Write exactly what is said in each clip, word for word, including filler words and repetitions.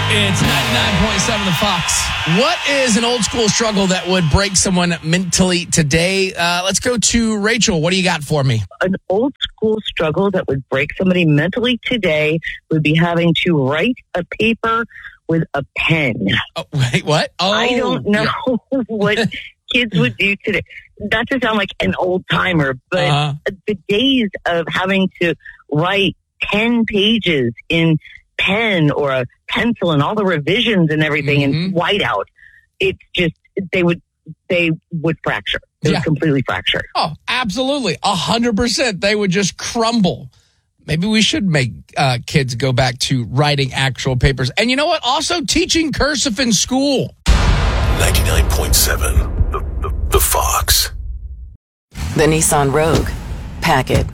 It's ninety-nine point seven The Fox. What is an old school struggle that would break someone mentally today? Uh, let's go to Rachel. What do you got for me? An old school struggle that would break somebody mentally today would be having to write a paper with a pen. Oh, wait, what? Oh, I don't know yeah. what kids would do today. Not to sound like an old timer, but uh-huh. the days of having to write ten pages in pen or a pencil and all the revisions and everything mm-hmm. and whiteout, it's just, they would, they would fracture. They yeah. would completely fracture. Oh, absolutely. A hundred percent. They would just crumble. Maybe we should make uh, kids go back to writing actual papers. And you know what? Also teaching cursive in school. ninety-nine point seven, the, the, the Fox. The Nissan Rogue. Pack it.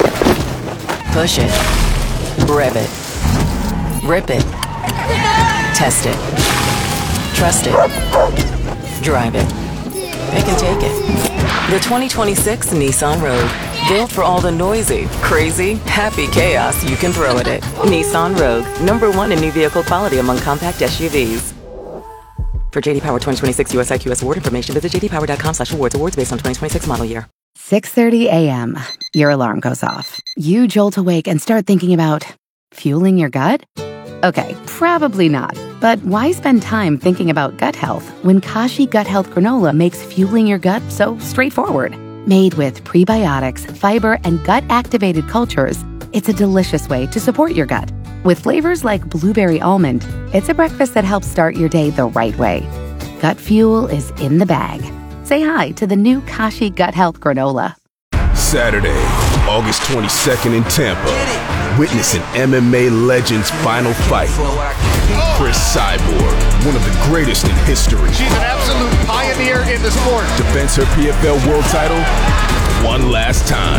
Push it. Rev it. Rip it. Test it. Trust it. Drive it. Pick and take it. The twenty twenty-six Nissan Rogue. Built for all the noisy, crazy, happy chaos you can throw at it. Nissan Rogue. Number one in new vehicle quality among compact S U Vs. For J D Power twenty twenty-six U S I Q S award information, visit j d power dot com slash awards. Awards based on twenty twenty-six model year. six thirty a.m. Your alarm goes off. You jolt awake and start thinking about fueling your gut? Okay, probably not. But why spend time thinking about gut health when Kashi Gut Health Granola makes fueling your gut so straightforward? Made with prebiotics, fiber, and gut-activated cultures, it's a delicious way to support your gut. With flavors like blueberry almond, it's a breakfast that helps start your day the right way. Gut fuel is in the bag. Say hi to the new Kashi Gut Health Granola. Saturday, August twenty-second in Tampa. Witness an M M A legend's final fight. Chris Cyborg, one of the greatest in history. She's an absolute pioneer in the sport. Defends her P F L world title one last time.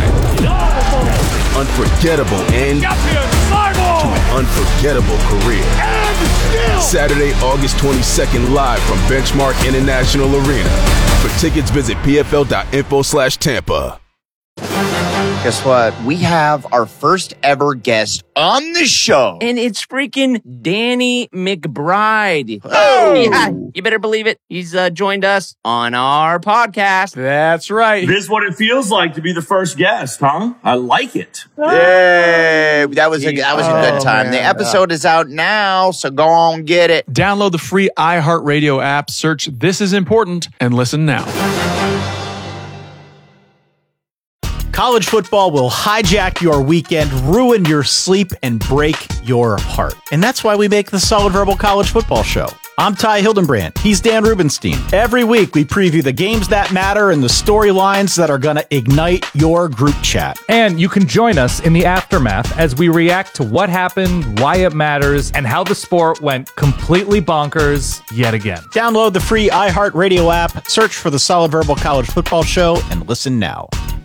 Unforgettable end to an unforgettable career. Saturday, August twenty-second, live from Benchmark International Arena. For tickets, visit p f l dot info slash Tampa. Guess what? We have our first ever guest on the show. And it's freaking Danny McBride. Oh! Yeah, you better believe it. He's uh, joined us on our podcast. That's right. This is what it feels like to be the first guest, huh? I like it. Yay! That was a, that was a good time. Oh, the episode is out now, so go on, get it. Download the free iHeartRadio app, search This Is Important, and listen now. College football will hijack your weekend, ruin your sleep, and break your heart. And that's why we make the Solid Verbal College Football Show. I'm Ty Hildenbrand. He's Dan Rubenstein. Every week, we preview the games that matter and the storylines that are going to ignite your group chat. And you can join us in the aftermath as we react to what happened, why it matters, and how the sport went completely bonkers yet again. Download the free iHeartRadio app, search for the Solid Verbal College Football Show, and listen now.